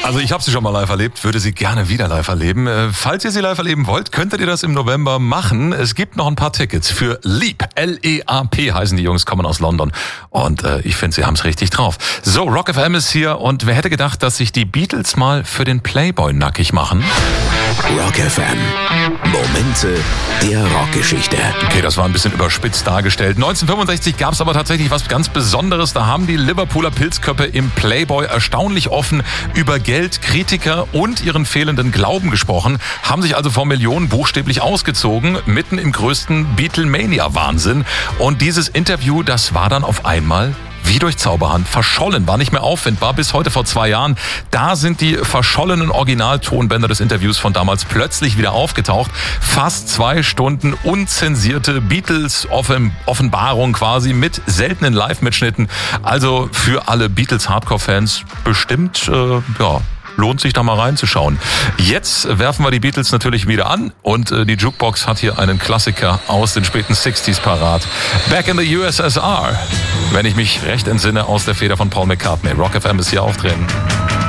Also ich habe sie schon mal live erlebt, würde sie gerne wieder live erleben. Falls ihr sie live erleben wollt, könntet ihr das im November machen. Es gibt noch ein paar Tickets für Leap. L-E-A-P heißen die Jungs, kommen aus London. Und ich finde, sie haben es richtig drauf. So, Rock FM ist hier und wer hätte gedacht, dass sich die Beatles mal für den Playboy nackig machen? Rock FM. Momente der Rockgeschichte. Okay, das war ein bisschen überspitzt dargestellt. 1965 gab es aber tatsächlich was ganz Besonderes. Da haben die Liverpooler Pilzköppe im Playboy erstaunlich offen über Geld, Kritiker und ihren fehlenden Glauben gesprochen, haben sich also vor Millionen buchstäblich ausgezogen, mitten im größten Beatlemania-Wahnsinn. Und dieses Interview, das war dann auf einmal wie durch Zauberhand verschollen, war nicht mehr auffindbar bis heute vor 2 Jahren. Da sind die verschollenen Originaltonbänder des Interviews von damals plötzlich wieder aufgetaucht. Fast 2 Stunden unzensierte Beatles-Offenbarung quasi mit seltenen Live-Mitschnitten. Also für alle Beatles-Hardcore-Fans bestimmt, lohnt sich da mal reinzuschauen. Jetzt werfen wir die Beatles natürlich wieder an und die Jukebox hat hier einen Klassiker aus den späten 60s parat. Back in the USSR, wenn ich mich recht entsinne, aus der Feder von Paul McCartney. Rock FM ist hier auftreten.